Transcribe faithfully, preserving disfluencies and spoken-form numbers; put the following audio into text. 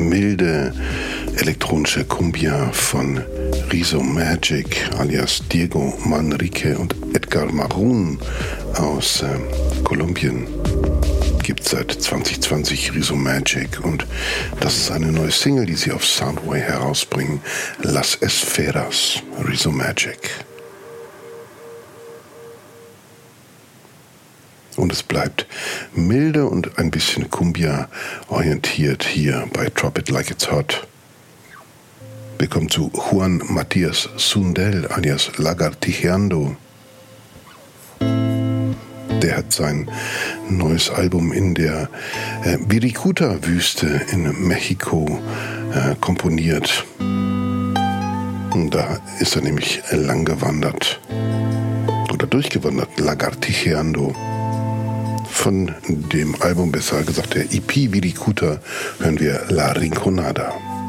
milde elektronische Cumbia von Rizzo Magic alias Diego Manrique und Edgar Marun aus äh, Kolumbien. Gibt seit zwanzig zwanzig Rizzo Magic und das ist eine neue Single, die sie auf Soundway herausbringen. Las Esferas, Rizzo Magic. Und es bleibt milde und ein bisschen Cumbia orientiert hier bei Drop It Like It's Hot. Wir kommen zu Juan Matías Sundell alias Lagartijeando. Der hat sein neues Album in der äh, Wirikuta-Wüste in Mexiko äh, komponiert. Und da ist er nämlich lang gewandert oder durchgewandert, Lagartijeando. Von dem Album, besser gesagt der E P Wirikuta, hören wir La Rinconada.